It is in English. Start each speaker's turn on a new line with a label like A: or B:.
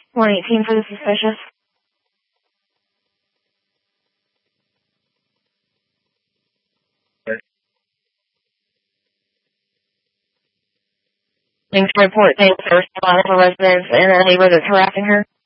A: 118 for the suspicious. Thanks for report. Thanks for responding to residents in a neighbor that's harassing her.